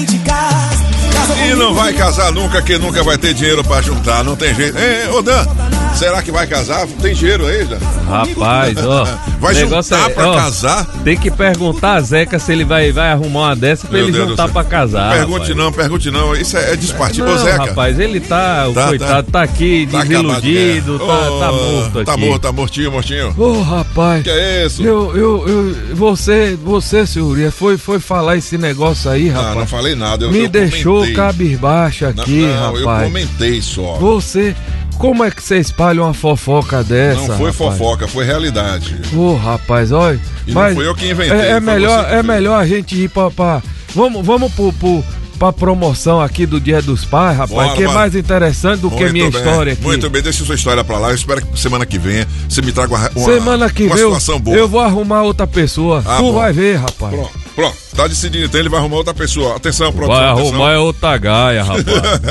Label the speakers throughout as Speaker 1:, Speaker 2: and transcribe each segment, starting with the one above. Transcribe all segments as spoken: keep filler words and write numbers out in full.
Speaker 1: E não vai casar nunca, que nunca vai ter dinheiro pra juntar, não tem jeito. Ei, ô Dan, será que vai casar? Tem dinheiro aí, Dan?
Speaker 2: Rapaz, ó.
Speaker 1: Vai juntar é, pra ó, casar?
Speaker 2: Tem que perguntar a Zeca se ele vai, vai arrumar uma dessa pra Meu ele Deus juntar pra casar.
Speaker 1: Pergunte rapaz. não, pergunte não, isso é, é despartido. Ô Zeca.
Speaker 2: Rapaz, ele tá, o tá, coitado, tá, tá aqui tá desiludido, tá, oh, tá morto aqui.
Speaker 1: Tá morto, tá mortinho, mortinho.
Speaker 2: Ô, oh, rapaz.
Speaker 1: Que é isso?
Speaker 2: Eu, eu, eu, você, você, senhoria, foi, foi falar esse negócio aí, rapaz.
Speaker 1: Não, não falei nada. Eu,
Speaker 2: Me
Speaker 1: eu
Speaker 2: deixou
Speaker 1: comentei.
Speaker 2: cabisbaixo aqui,
Speaker 1: não, não,
Speaker 2: rapaz.
Speaker 1: Eu comentei só.
Speaker 2: Você, como é que você espalha uma fofoca dessa?
Speaker 1: Não foi
Speaker 2: rapaz?
Speaker 1: fofoca, foi realidade.
Speaker 2: Ô, oh, rapaz, olha.
Speaker 1: E
Speaker 2: mas
Speaker 1: não foi eu que inventei.
Speaker 2: É, é melhor, é melhor a gente ir pra. pra vamos, vamos pro, pro, pra promoção aqui do Dia dos Pais, rapaz, Bora, que é mais interessante do
Speaker 1: muito
Speaker 2: que minha
Speaker 1: bem,
Speaker 2: história aqui.
Speaker 1: Muito bem, deixa sua história pra lá. Eu espero que semana que vem você me traga uma, uma,
Speaker 2: semana que
Speaker 1: uma
Speaker 2: vem
Speaker 1: situação boa.
Speaker 2: Eu vou arrumar outra pessoa. Ah, tu bom. vai ver, rapaz.
Speaker 1: Pronto, pronto. Tá decidido, então ele vai arrumar outra pessoa. Atenção, produção.
Speaker 2: Vai arrumar atenção. outra gaia, rapaz.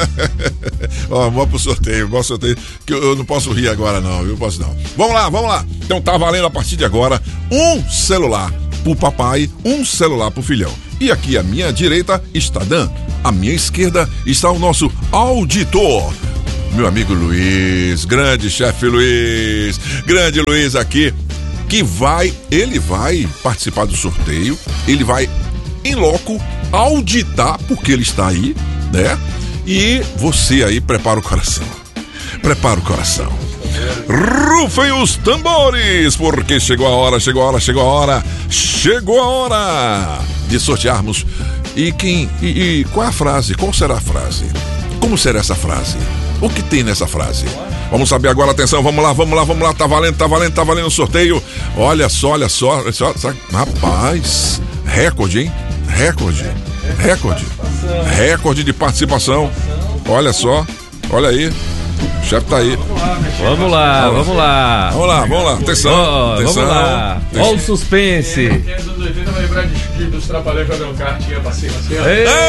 Speaker 1: Ó, vamos pro sorteio, vamos pro sorteio. Que eu, eu não posso rir agora, não, viu? Posso não. Vamos lá, vamos lá. Então tá valendo a partir de agora um celular pro papai, um celular pro filhão. E aqui à minha direita está Dan, à minha esquerda está o nosso auditor, meu amigo Luiz, grande chefe Luiz, grande Luiz aqui, que vai, ele vai participar do sorteio, ele vai em loco auditar, porque ele está aí, né? E você aí prepara o coração, prepara o coração. Rufem os tambores, porque chegou a hora, chegou a hora, chegou a hora, chegou a hora de sortearmos. E quem, e, e qual é a frase? Qual será a frase? Como será essa frase? O que tem nessa frase? Vamos saber agora, atenção, vamos lá, vamos lá, vamos lá, tá valendo, tá valendo, tá valendo o sorteio. Olha só, olha só, olha só, rapaz, recorde, hein? Recorde, recorde, recorde de participação. Olha só, olha aí. O chefe tá aí.
Speaker 2: Vamos lá, vamos lá.
Speaker 1: Vamos lá, vamos lá. Atenção.
Speaker 2: Oh,
Speaker 1: atenção.
Speaker 2: Vamos lá. Olha o suspense.
Speaker 3: Quem é dos anos oitenta vai lembrar de, dos trapalhões jogando cartinha pra cima assim, ó.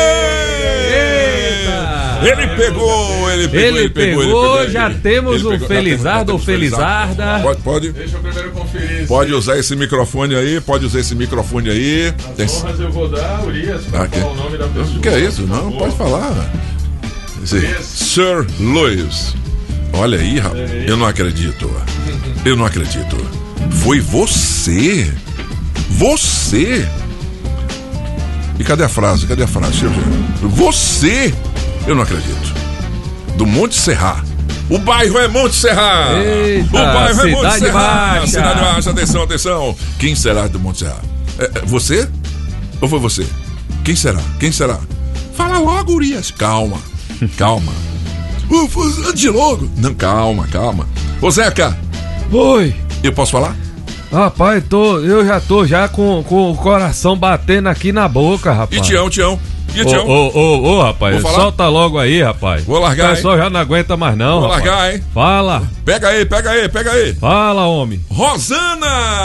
Speaker 2: Eita!
Speaker 1: Ele pegou, ele pegou,
Speaker 2: ele, ele pegou, ele pegou. Já ele, temos o Felizardo ou Felizarda.
Speaker 1: Pode, pode.
Speaker 3: Deixa eu primeiro conferir.
Speaker 1: Pode usar esse microfone aí, pode usar esse microfone aí.
Speaker 3: As Tem... honras eu vou dar, Urias, pra ah, falar o nome da pessoa.
Speaker 1: O que é isso? Não, pode falar. Sir Luiz. Olha aí, rapaz. Eu não acredito. Eu não acredito. Foi você. Você. E cadê a frase? Cadê a frase? Deixa eu ver. Você. Eu não acredito. Do Monte Serra. O bairro é Monte Serra.
Speaker 2: Eita,
Speaker 1: o bairro é Monte Serra.
Speaker 2: Baixa.
Speaker 1: Cidade Baixa. Atenção, atenção. Quem será do Monte Serra? É, é você? Ou foi você? Quem será? Quem será? Fala logo, Urias. Calma. Calma. De logo. Não, calma, calma. Ô Zeca.
Speaker 2: Oi.
Speaker 1: Eu posso falar?
Speaker 2: Rapaz, tô, eu já tô já com, com o coração batendo aqui na boca, rapaz.
Speaker 1: E Tião, Tião. E Tião.
Speaker 2: Ô, ô, ô, rapaz, solta logo aí, rapaz.
Speaker 1: Vou largar,
Speaker 2: O pessoal já não aguenta mais não,
Speaker 1: Vou
Speaker 2: rapaz.
Speaker 1: largar, hein?
Speaker 2: Fala.
Speaker 1: Pega aí, pega aí, pega aí.
Speaker 2: Fala, homem.
Speaker 1: Rosana.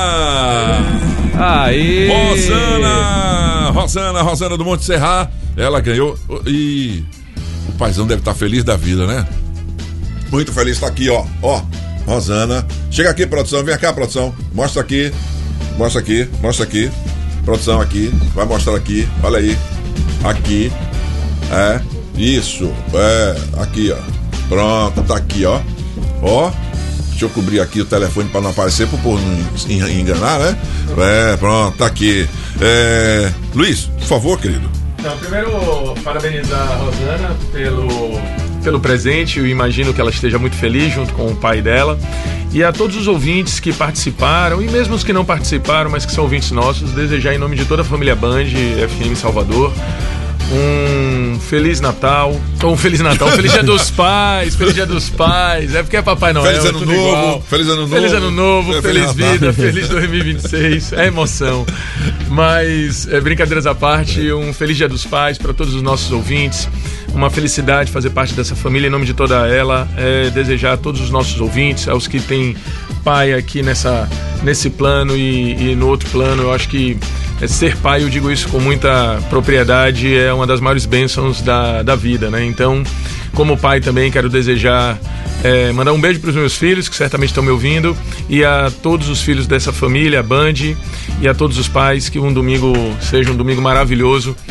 Speaker 2: Aí.
Speaker 1: Rosana. Rosana, Rosana do Monte Serra. Ela ganhou e... O paizão deve estar feliz da vida, né? Muito feliz, tá aqui, ó. Ó, Rosana. Chega aqui, produção. Vem cá, produção. Mostra aqui. Mostra aqui. Mostra aqui. Produção aqui. Vai mostrar aqui. Olha aí. Aqui. É. Isso. É. Aqui, ó. Pronto. Tá aqui, ó. Ó. Deixa eu cobrir aqui o telefone pra não aparecer pro povo não enganar, né? É. Pronto. Tá aqui. É. Luiz, por favor, querido.
Speaker 3: Então, primeiro, parabenizar a Rosana pelo, pelo presente. Eu imagino que ela esteja muito feliz junto com o pai dela. E a todos os ouvintes que participaram, e mesmo os que não participaram, mas que são ouvintes nossos, desejar em nome de toda a família Band, F M Salvador, um Feliz Natal, ou um Feliz Natal, um Feliz Dia dos Pais, Feliz Dia dos Pais, é porque é Papai Noel,
Speaker 1: Feliz Ano
Speaker 3: tudo
Speaker 1: Novo,
Speaker 3: igual.
Speaker 1: Feliz Ano Novo,
Speaker 3: Feliz Ano Novo,
Speaker 1: é,
Speaker 3: Feliz
Speaker 1: Feliz
Speaker 3: Vida, Feliz dois mil e vinte e seis, é emoção. Mas, é, brincadeiras à parte, um Feliz Dia dos Pais para todos os nossos ouvintes, uma felicidade fazer parte dessa família, em nome de toda ela, é, desejar a todos os nossos ouvintes, aos que têm pai aqui nessa, nesse plano e, e no outro plano, eu acho que é, ser pai, eu digo isso com muita propriedade, é uma das maiores bênçãos da, da vida, né? Então, como pai também quero desejar, é, mandar um beijo para os meus filhos, que certamente estão me ouvindo, e a todos os filhos dessa família, a Band, e a todos os pais, que um domingo seja um domingo maravilhoso,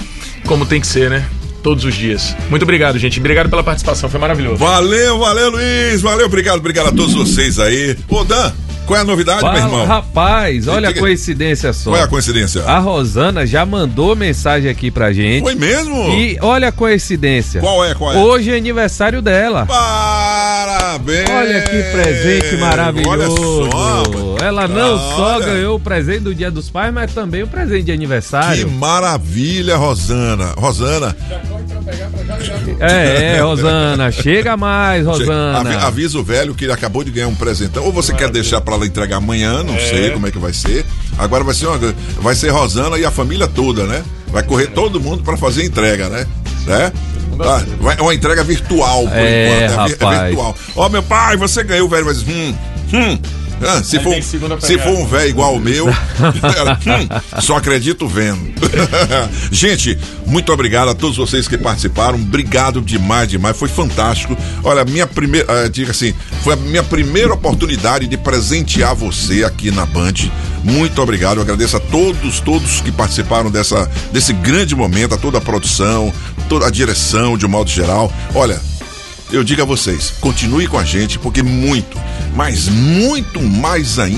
Speaker 3: como tem que ser, né? Todos os dias. Muito obrigado, gente. Obrigado pela participação, foi maravilhoso.
Speaker 1: Valeu, valeu, Luiz. Valeu, obrigado, obrigado a todos vocês aí. Ô, Dan, qual é a novidade,
Speaker 2: Fala,
Speaker 1: meu irmão?
Speaker 2: Rapaz, olha
Speaker 1: que,
Speaker 2: a coincidência só.
Speaker 1: Qual é a coincidência?
Speaker 2: A Rosana já mandou mensagem aqui pra gente.
Speaker 1: Foi mesmo?
Speaker 2: E olha a coincidência.
Speaker 1: Qual é, qual é?
Speaker 2: Hoje é aniversário dela.
Speaker 1: Parabéns!
Speaker 2: Olha que presente maravilhoso.
Speaker 1: Olha só.
Speaker 2: Ela não
Speaker 1: ah,
Speaker 2: só
Speaker 1: olha.
Speaker 2: ganhou o presente do Dia dos Pais, mas também o presente de aniversário.
Speaker 1: Que maravilha, Rosana. Rosana.
Speaker 2: É, é, Rosana. Chega mais, Rosana.
Speaker 1: Avisa o velho que ele acabou de ganhar um presentão. Ou você quer deixar pra ela entregar amanhã, não é. sei como é que vai ser. Agora vai ser, uma, vai ser Rosana e a família toda, né? Vai correr todo mundo pra fazer a entrega, né? né? Ah, vai, uma entrega virtual, por
Speaker 2: é,
Speaker 1: enquanto. É,
Speaker 2: rapaz.
Speaker 1: é virtual. Ó, oh, meu pai, você ganhou, o velho vai dizer, hum, hum. Ah, se, for, se for um velho igual o meu, hum, só acredito vendo. Gente, muito obrigado a todos vocês que participaram. Obrigado demais, demais. Foi fantástico. Olha, minha primeira, uh, diga assim, foi a minha primeira oportunidade de presentear você aqui na Band. Muito obrigado. Eu agradeço a todos, todos que participaram dessa, desse grande momento, a toda a produção, toda a direção de um modo geral. Olha, eu digo a vocês, continue com a gente, porque muito, mas muito mais ainda